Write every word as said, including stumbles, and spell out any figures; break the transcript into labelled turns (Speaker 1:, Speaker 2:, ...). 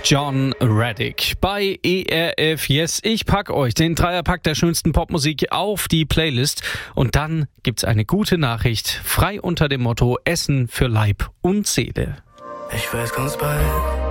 Speaker 1: John Reddick bei E R F Yes. Ich pack euch den Dreierpack der schönsten Popmusik auf die Playlist. Und dann gibt's eine gute Nachricht. Frei unter dem Motto Essen für Leib und Seele.
Speaker 2: Ich weiß ganz bald.